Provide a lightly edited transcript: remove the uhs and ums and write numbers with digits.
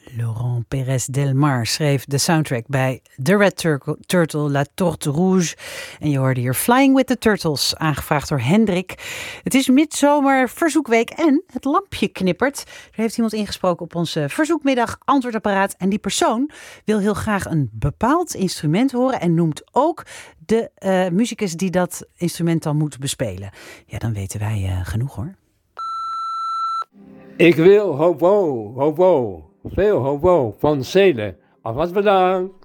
Laurent Pérez Del Mar schreef de soundtrack bij The Red Turtle, La Tortue Rouge. En je hoorde hier Flying with the Turtles, aangevraagd door Hendrik. Het is midzomer verzoekweek en het lampje knippert. Er heeft iemand ingesproken op onze verzoekmiddag antwoordapparaat. En die persoon wil heel graag een bepaald instrument horen en noemt ook de muzikus die dat instrument dan moet bespelen. Ja, dan weten wij genoeg hoor. Ik wil hobo, hobo, veel hobo van Zelen. Alvast bedankt.